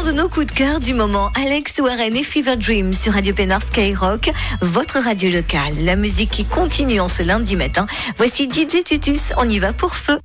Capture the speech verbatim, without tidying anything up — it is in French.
de nos coups de cœur du moment. Alex Warren et Fever Dream sur Radio Pénard Skyrock, votre radio locale. La musique qui continue en ce lundi matin. Voici D J Tutus, on y va pour feu.